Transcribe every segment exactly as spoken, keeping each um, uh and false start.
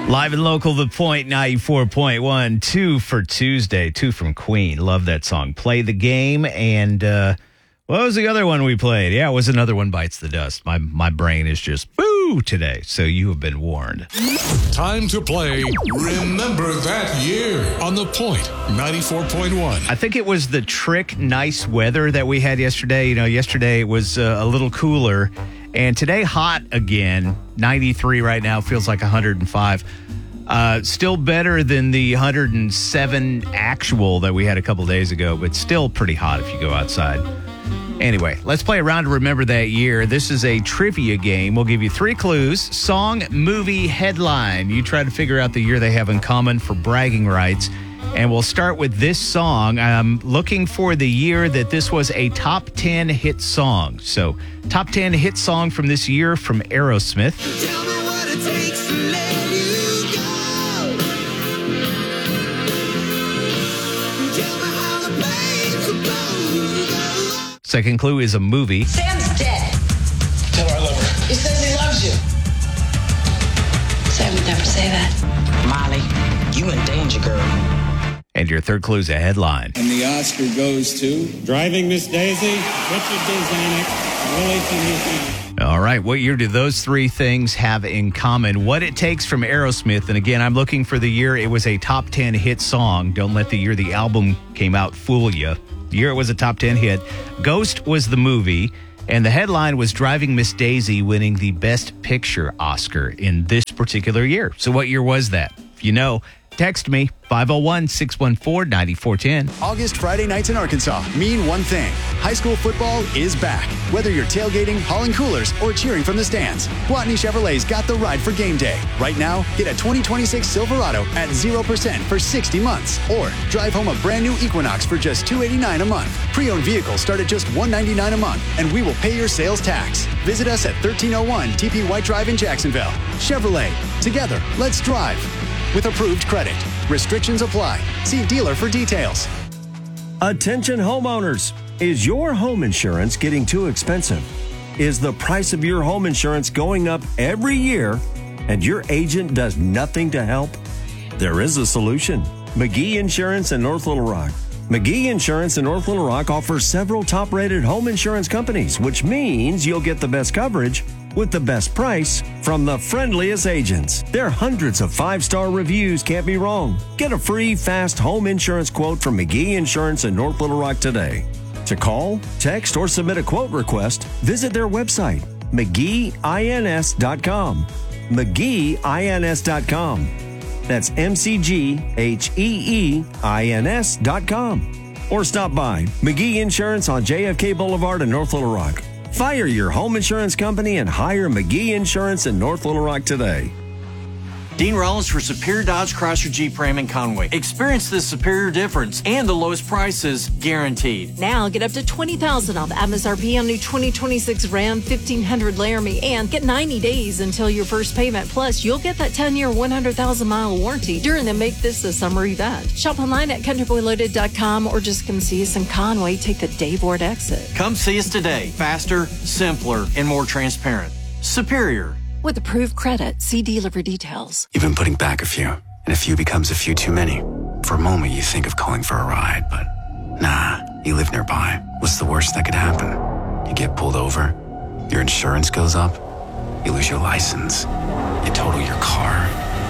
Live and local, The Point ninety-four point one. Two for Tuesday, two from Queen. Love that song. Play the Game. And uh, what was the other one we played? Yeah, it was Another One Bites the Dust. My, my brain is just boo today. So you have been warned. Time to play Remember That Year on The Point ninety-four point one. I think it was the trick nice weather that we had yesterday. You know, yesterday it was uh, a little cooler. And today, hot again, ninety-three right now, feels like one hundred five. Uh, still better than the one hundred seven actual that we had a couple days ago, but still pretty hot if you go outside. Anyway, let's play a round to Remember That Year. This is a trivia game. We'll give you three clues: song, movie, headline. You try to figure out the year they have in common for bragging rights. And we'll start with this song. I'm looking for the year that this was a top ten hit song. So, top ten hit song from this year from Aerosmith. Tell me what it takes to let you go. Tell me how the pain's supposed to go. Second clue is a movie. Sam's dead. Tell her I love her. He says he loves you. Sam would never say that. Molly, you in danger, girl. And your third clue is a headline. And the Oscar goes to Driving Miss Daisy, Richard Dezanek, Willie Finney. All right, what year do those three things have in common? What It Takes from Aerosmith. And again, I'm looking for the year it was a top ten hit song. Don't let the year the album came out fool you. The year it was a top ten hit. Ghost was the movie. And the headline was Driving Miss Daisy winning the Best Picture Oscar in this particular year. So what year was that? If you know, text me, five oh one, six one four, nine four one zero. August Friday nights in Arkansas mean one thing. High school football is back. Whether you're tailgating, hauling coolers, or cheering from the stands, Blatney Chevrolet's got the ride for game day. Right now, get a twenty twenty-six Silverado at zero percent for sixty months. Or drive home a brand new Equinox for just two hundred eighty-nine dollars a month. Pre-owned vehicles start at just one hundred ninety-nine dollars a month, and we will pay your sales tax. Visit us at thirteen oh one T P White Drive in Jacksonville. Chevrolet. Together, let's drive. With approved credit. Restrictions apply. See dealer for details. Attention homeowners. Is your home insurance getting too expensive? Is the price of your home insurance going up every year and your agent does nothing to help? There is a solution. McGee Insurance in North Little Rock. McGee Insurance in North Little Rock offers several top-rated home insurance companies, which means you'll get the best coverage with the best price from the friendliest agents. Their hundreds of five-star reviews can't be wrong. Get a free, fast home insurance quote from McGee Insurance in North Little Rock today. To call, text, or submit a quote request, visit their website, McGee Ins dot com. McGee Ins dot com. That's M C G H E E I N S dot com. Or stop by McGee Insurance on J F K Boulevard in North Little Rock. Fire your home insurance company and hire McGee Insurance in North Little Rock today. Dean Rollins for Superior Dodge Chrysler Jeep Ram in Conway. Experience the superior difference and the lowest prices guaranteed. Now get up to twenty thousand dollars off M S R P on new twenty twenty-six Ram fifteen hundred Laramie and get ninety days until your first payment. Plus, you'll get that ten-year, one hundred thousand mile warranty during the Make This a Summer event. Shop online at country boy loaded dot com or just come see us in Conway. Take the Daybord exit. Come see us today. Faster, simpler, and more transparent. Superior. With approved credit, see dealer for details. You've been putting back a few, and a few becomes a few too many. For a moment, you think of calling for a ride, but nah, you live nearby. What's the worst that could happen? You get pulled over, your insurance goes up, you lose your license, you total your car,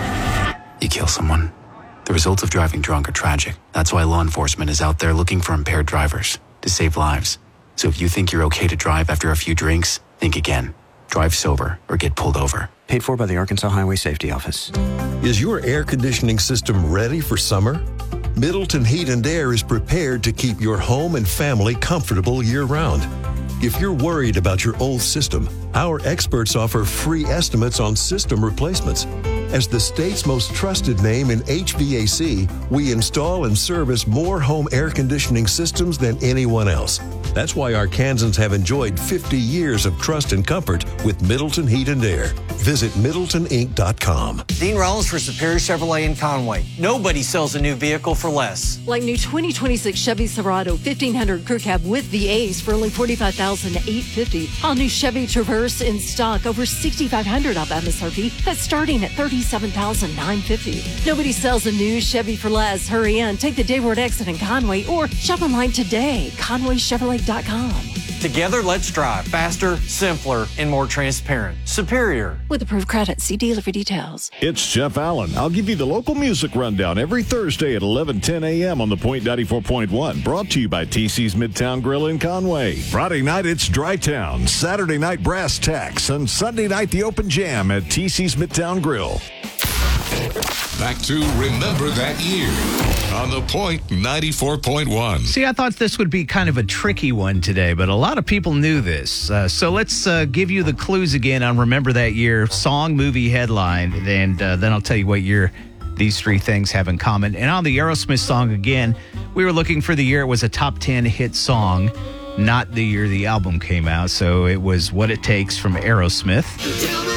you kill someone. The results of driving drunk are tragic. That's why law enforcement is out there looking for impaired drivers to save lives. So if you think you're okay to drive after a few drinks, think again. Drive sober or get pulled over. Paid for by the Arkansas Highway Safety Office. Is your air conditioning system ready for summer? Middleton Heat and Air is prepared to keep your home and family comfortable year-round. If you're worried about your old system, our experts offer free estimates on system replacements. As the state's most trusted name in H V A C, we install and service more home air conditioning systems than anyone else. That's why Arkansans have enjoyed fifty years of trust and comfort with Middleton Heat and Air. Visit Middleton Inc dot com. Dean Rollins for Superior Chevrolet in Conway. Nobody sells a new vehicle for less. Like new twenty twenty-six Chevy Silverado fifteen hundred Crew Cab with the Ace for only forty-five thousand eight hundred fifty dollars. All new Chevy Traverse in stock, over sixty-five hundred dollars off M S R P. That's starting at thirty-seven thousand nine hundred fifty dollars. Nobody sells a new Chevy for less. Hurry in, take the Dayward exit in Conway, or shop online today, Conway Chevrolet dot com. Together, let's drive faster, simpler, and more transparent. Superior. With approved credit, see dealer for details. It's Jeff Allen. I'll give you the local music rundown every Thursday at eleven ten a.m. on the Point ninety-four point one. Brought to you by T C's Midtown Grill in Conway. Friday night, it's Dry Town. Saturday night, Brass Tacks. And Sunday night, the Open Jam at T C's Midtown Grill. Back to Remember That Year on the Point ninety-four point one. See, I thought this would be kind of a tricky one today, but a lot of people knew this. Uh, so let's uh, give you the clues again on Remember That Year, song, movie, headline, and uh, then I'll tell you what year these three things have in common. And on the Aerosmith song again, we were looking for the year it was a top ten hit song, not the year the album came out. So it was What It Takes from Aerosmith.